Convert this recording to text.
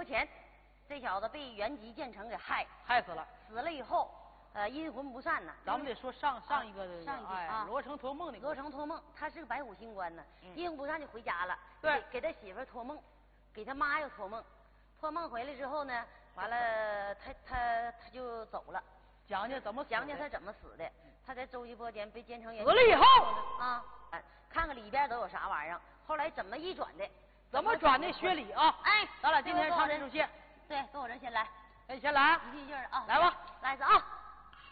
前，这小子被袁吉、建成给害死了。 死了以后，阴魂不散呢。 咱们得说上一个上一集罗成托梦那个。 罗成托梦，他是个白虎星官呢，阴魂不散就回家了。 对， 给他媳妇托梦，给他妈又托梦，托梦回来之后呢，完了他就走了。 讲讲怎么死的？ 讲讲他怎么死的。他在周记波间被奸成死了以后啊，看看里边都有啥玩意儿。后来怎么一转的？ 怎么转的？薛礼啊！ 哎， 咱俩今天唱这出戏。 对，跟我这先来。 哎，先来。 一句一句的啊。 来吧， 来一次啊。